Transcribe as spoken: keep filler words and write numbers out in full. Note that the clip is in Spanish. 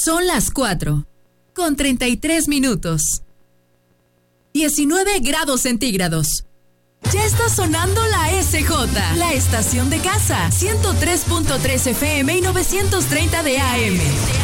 Son las cuatro, con treinta y tres minutos. diecinueve grados centígrados. Ya está sonando la S J, la estación de casa, ciento tres punto tres F M y novecientos treinta de A M.